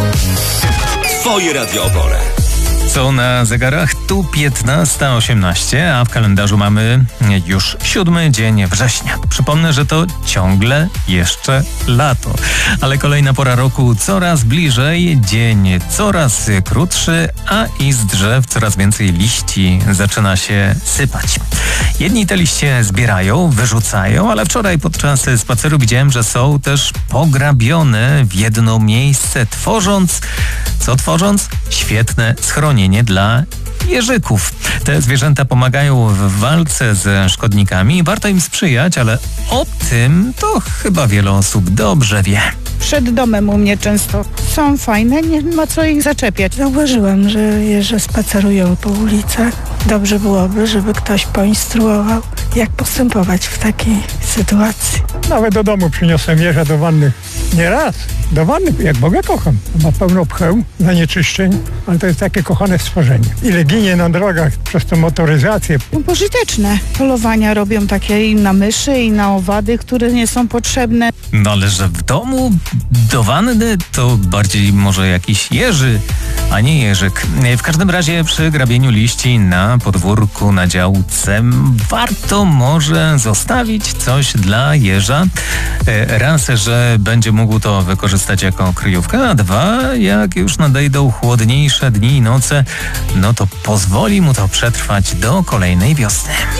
Twoje Radio Opole. Co na zegarach? Tu 15:18, a w kalendarzu mamy już 7 dzień września. Przypomnę, że to ciągle jeszcze lato, ale kolejna pora roku coraz bliżej, dzień coraz krótszy, a i z drzew coraz więcej liści zaczyna się sypać. Jedni te liście zbierają, wyrzucają, ale wczoraj podczas spaceru widziałem, że są też pograbione w jedno miejsce, tworząc świetne schronienie dla jeżyków. Te zwierzęta pomagają w walce ze szkodnikami. Warto im sprzyjać, ale o tym to chyba wiele osób dobrze wie. Przed domem u mnie często są fajne, nie ma co ich zaczepiać. Zauważyłam, że jeże spacerują po ulicach. Dobrze byłoby, żeby ktoś poinstruował, jak postępować w takiej sytuacji. Nawet do domu przyniosłem jeża do wanny. Nie raz. Do wanny, jak Boga kocham. Ma pełno pcheł, zanieczyszczeń, ale to jest takie kochane stworzenie. Ile ginie na drogach przez tą motoryzację. Pożyteczne. Polowania robią takie i na myszy, i na owady, które nie są potrzebne. No ale że w domu do wanny to bardziej może jakiś jeży, a nie jeżyk. W każdym razie przy grabieniu liści na podwórku, na działce warto może zostawić coś dla jeża. Raz, że będzie mógł to wykorzystać jako kryjówkę, a dwa, jak już nadejdą chłodniejsze dni i noce, no to pozwoli mu to przetrwać do kolejnej wiosny.